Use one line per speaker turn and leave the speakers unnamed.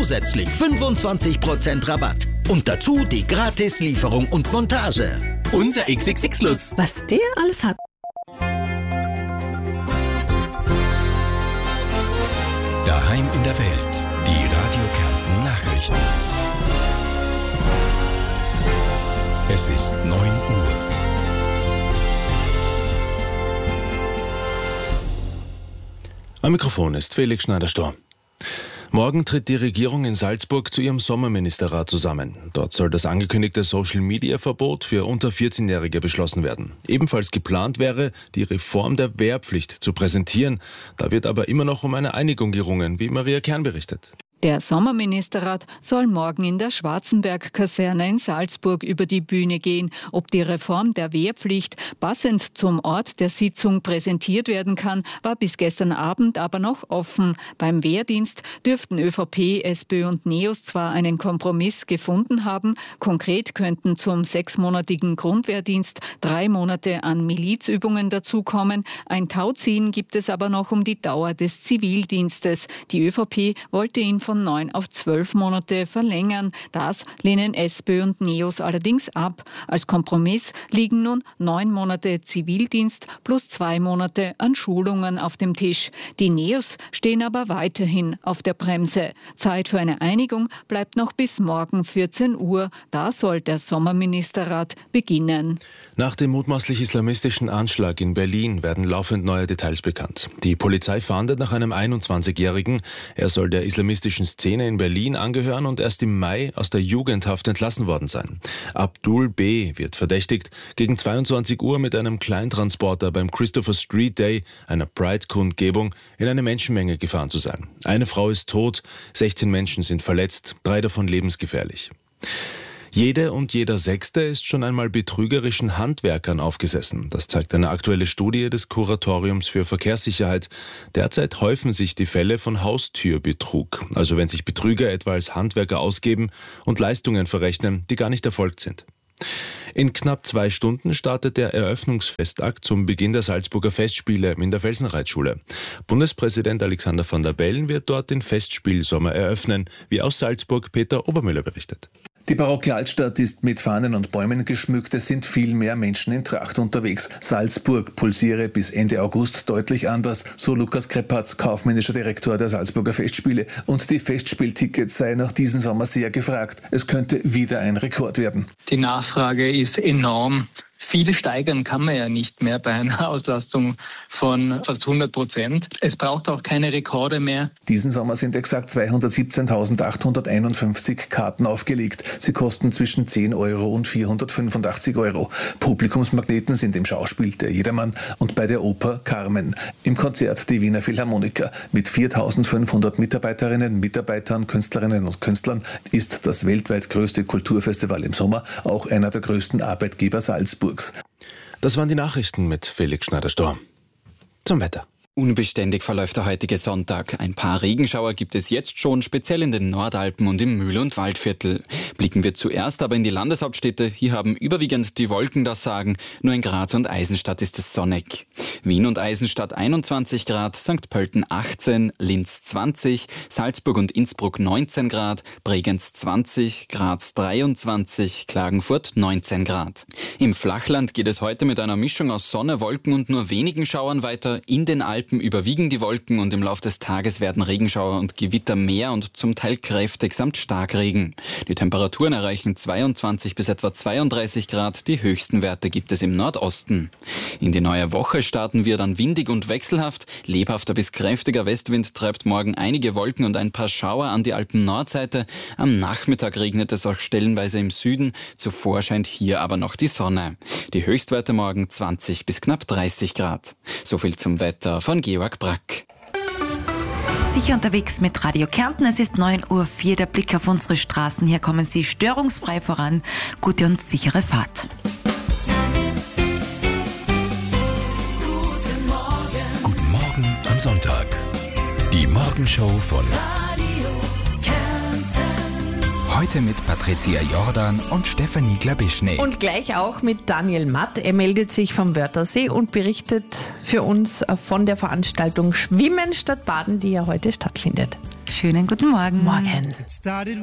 zusätzlich 25% Rabatt. Und dazu die Gratis-Lieferung und Montage.
Unser XXX-Lutz.
Was der alles hat.
Daheim in der Welt. Die Radio Kärnten Nachrichten. Es ist 9 Uhr.
Am Mikrofon ist Felix Schneider-Storm. Morgen tritt die Regierung in Salzburg zu ihrem Sommerministerrat zusammen. Dort soll das angekündigte Social-Media-Verbot für unter 14-Jährige beschlossen werden. Ebenfalls geplant wäre, die Reform der Wehrpflicht zu präsentieren. Da wird aber immer noch um eine Einigung gerungen, wie Maria Kern berichtet.
Der Sommerministerrat soll morgen in der Schwarzenberg-Kaserne in Salzburg über die Bühne gehen. Ob die Reform der Wehrpflicht passend zum Ort der Sitzung präsentiert werden kann, war bis gestern Abend aber noch offen. Beim Wehrdienst dürften ÖVP, SPÖ und NEOS zwar einen Kompromiss gefunden haben. Konkret könnten zum 6-monatigen Grundwehrdienst 3 Monate an Milizübungen dazukommen. Ein Tauziehen gibt es aber noch um die Dauer des Zivildienstes. Die ÖVP wollte ihn von 9 auf 12 Monate verlängern. Das lehnen SPÖ und NEOS allerdings ab. Als Kompromiss liegen nun 9 Monate Zivildienst plus 2 Monate an Schulungen auf dem Tisch. Die NEOS stehen aber weiterhin auf der Bremse. Zeit für eine Einigung bleibt noch bis morgen 14 Uhr. Da soll der Sommerministerrat beginnen.
Nach dem mutmaßlich islamistischen Anschlag in Berlin werden laufend neue Details bekannt. Die Polizei fahndet nach einem 21-Jährigen. Er soll der islamistischen Szene in Berlin angehören und erst im Mai aus der Jugendhaft entlassen worden sein. Abdul B. wird verdächtigt, gegen 22 Uhr mit einem Kleintransporter beim Christopher Street Day, einer Pride-Kundgebung, in eine Menschenmenge gefahren zu sein. Eine Frau ist tot, 16 Menschen sind verletzt, 3 davon lebensgefährlich. Jede und jeder Sechste ist schon einmal betrügerischen Handwerkern aufgesessen. Das zeigt eine aktuelle Studie des Kuratoriums für Verkehrssicherheit. Derzeit häufen sich die Fälle von Haustürbetrug, also wenn sich Betrüger etwa als Handwerker ausgeben und Leistungen verrechnen, die gar nicht erfolgt sind. In knapp 2 Stunden startet der Eröffnungsfestakt zum Beginn der Salzburger Festspiele in der Felsenreitschule. Bundespräsident Alexander Van der Bellen wird dort den Festspielsommer eröffnen, wie aus Salzburg Peter Obermüller berichtet.
Die barocke Altstadt ist mit Fahnen und Bäumen geschmückt. Es sind viel mehr Menschen in Tracht unterwegs. Salzburg pulsiere bis Ende August deutlich anders, so Lukas Krepatz, kaufmännischer Direktor der Salzburger Festspiele. Und die Festspieltickets seien auch diesen Sommer sehr gefragt. Es könnte wieder ein Rekord werden.
Die Nachfrage ist enorm. Viel steigern kann man ja nicht mehr bei einer Auslastung von fast 100%. Es braucht auch keine Rekorde mehr.
Diesen Sommer sind exakt 217.851 Karten aufgelegt. Sie kosten zwischen 10 Euro und 485 Euro. Publikumsmagneten sind im Schauspiel der Jedermann und bei der Oper Carmen. Im Konzert die Wiener Philharmoniker. Mit 4.500 Mitarbeiterinnen, Mitarbeitern, Künstlerinnen und Künstlern ist das weltweit größte Kulturfestival im Sommer auch einer der größten Arbeitgeber Salzburgs.
Das waren die Nachrichten mit Felix Schneider-Storm. Zum Wetter.
Unbeständig verläuft der heutige Sonntag. Ein paar Regenschauer gibt es jetzt schon, speziell in den Nordalpen und im Mühl- und Waldviertel. Blicken wir zuerst aber in die Landeshauptstädte. Hier haben überwiegend die Wolken das Sagen. Nur in Graz und Eisenstadt ist es sonnig. Wien und Eisenstadt 21 Grad, St. Pölten 18, Linz 20, Salzburg und Innsbruck 19 Grad, Bregenz 20, Graz 23, Klagenfurt 19 Grad. Im Flachland geht es heute mit einer Mischung aus Sonne, Wolken und nur wenigen Schauern weiter. In den Alpen überwiegen die Wolken und im Laufe des Tages werden Regenschauer und Gewitter mehr und zum Teil kräftig samt Starkregen. Die Temperaturen erreichen 22 bis etwa 32 Grad, die höchsten Werte gibt es im Nordosten. In die neue Woche starten wir dann windig und wechselhaft. Lebhafter bis kräftiger Westwind treibt morgen einige Wolken und ein paar Schauer an die Alpen-Nordseite. Am Nachmittag regnet es auch stellenweise im Süden, zuvor scheint hier aber noch die Sonne. Die Höchstwerte morgen 20 bis knapp 30 Grad. So viel zum Wetter von Georg Brack.
Sicher unterwegs mit Radio Kärnten. Es ist 9.04 Uhr, der Blick auf unsere Straßen. Hier kommen Sie störungsfrei voran. Gute und sichere Fahrt.
Guten Morgen am Sonntag. Die Morgenshow von
Radio Kärnten.
Heute mit Patricia Jordan und Stefanie Glabischny.
Und gleich auch mit Daniel Matt. Er meldet sich vom Wörthersee und berichtet für uns von der Veranstaltung Schwimmen statt Baden, die ja heute stattfindet.
Schönen guten Morgen.
Morgen.